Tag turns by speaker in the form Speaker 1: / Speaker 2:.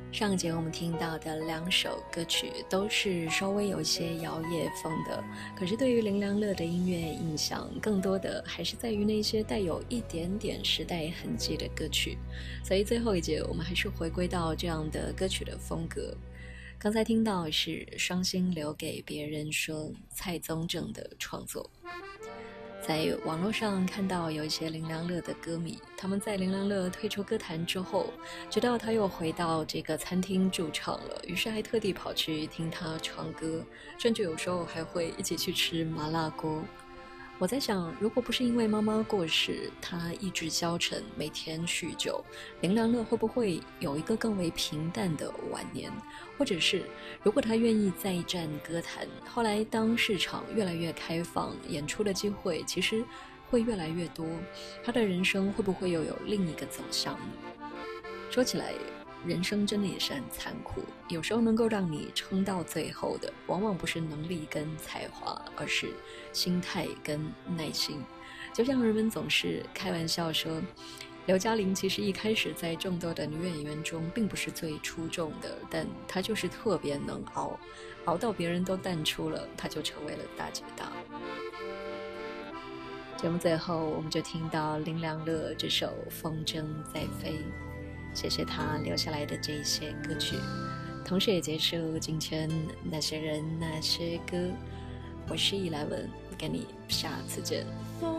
Speaker 1: 上一节我们听到的两首歌曲都是稍微有一些摇曳风的，可是对于林良乐的音乐印象更多的还是在于那些带有一点点时代痕迹的歌曲，所以最后一节我们还是回归到这样的歌曲的风格。刚才听到是《伤心留给别人说》，蔡宗正的创作。在网络上看到有一些林良乐的歌迷，他们在林良乐退出歌坛之后，知道他又回到这个餐厅驻唱了，于是还特地跑去听他唱歌，甚至有时候还会一起去吃麻辣锅。我在想，如果不是因为妈妈过世，他意志消沉，每天酗酒，林良乐会不会有一个更为平淡的晚年？或者是，如果他愿意再战歌坛，后来当市场越来越开放，演出的机会其实会越来越多，他的人生会不会又有另一个走向呢？说起来，人生真的也是很残酷，有时候能够让你撑到最后的，往往不是能力跟才华，而是心态跟耐心。就像人们总是开玩笑说，刘嘉玲其实一开始在众多的女演员中并不是最出众的，但她就是特别能熬，熬到别人都淡出了，她就成为了大姐大。节目最后我们就听到林良乐这首《风筝在飞》，谢谢他留下来的这一些歌曲，同时也结束今天那些人那些歌。我是11，跟你下次见。